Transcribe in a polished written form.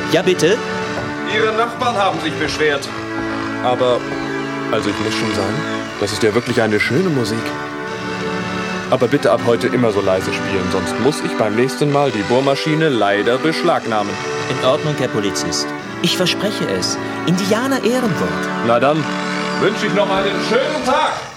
Ja, bitte? Ihre Nachbarn haben sich beschwert. Aber, also ich muss schon sagen, das ist ja wirklich eine schöne Musik. Aber bitte ab heute immer so leise spielen, sonst muss ich beim nächsten Mal die Bohrmaschine leider beschlagnahmen. In Ordnung, Herr Polizist. Ich verspreche es. Indianer Ehrenwort. Na dann. Wünsche ich noch einen schönen Tag.